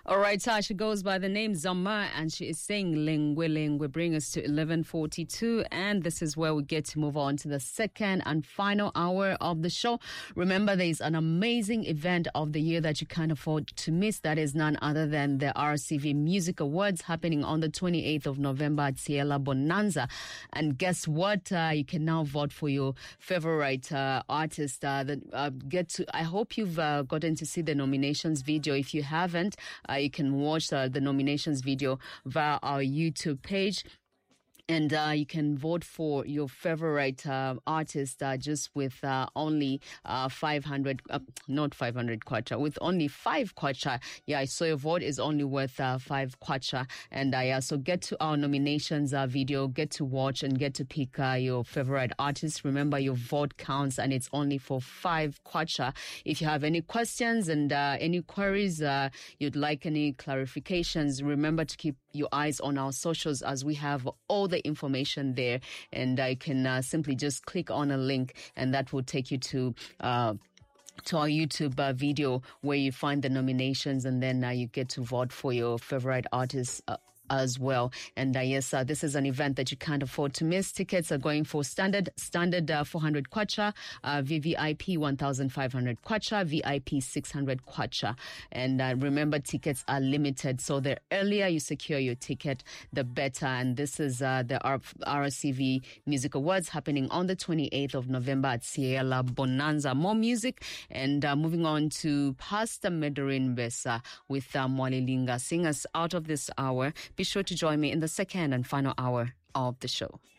All right, Tasha goes by the name Zama, and she is saying Lengwe Lengwe. Bring us to 11:42, and this is where we get to move on to the second and final hour of the show. Remember, there is an amazing event of the year that you can't afford to miss. That is none other than the RCV Music Awards happening on the 28th of November at Ciela Bonanza. And guess what? You can now vote for your favorite artist. I hope you've gotten to see the nominations video. If you haven't, you can watch the nominations video via our YouTube page. And you can vote for your favorite artist just with only 500, not 500 kwacha, with only 5 kwacha. Yeah, so your vote is only worth 5 kwacha. And so get to our nominations video, get to watch and get to pick your favorite artist. Remember, your vote counts and it's only for 5 kwacha. If you have any questions and any queries, you'd like any clarifications, remember to keep your eyes on our socials as we have all the information there, and I can simply just click on a link and that will take you to our YouTube video where you find the nominations, and then you get to vote for your favorite artists as well. And yes, this is an event that you can't afford to miss. Tickets are going for standard 400 kwacha, VVIP 1,500 kwacha, VIP 600 kwacha. And remember, tickets are limited, so the earlier you secure your ticket, the better. And this is the RCV Music Awards happening on the 28th of November at Ciela Bonanza. More music, and moving on to Pastor Medorin Besa with Mwalilinga. Sing us out of this hour. Be sure to join me in the second and final hour of the show.